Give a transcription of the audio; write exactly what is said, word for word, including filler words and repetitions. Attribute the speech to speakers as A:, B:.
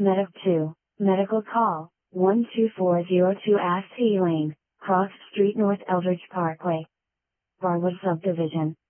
A: Medic two, Medical Call, one two four zero two Asti Lane, Cross Street North Eldridge Parkway. Barwood Subdivision.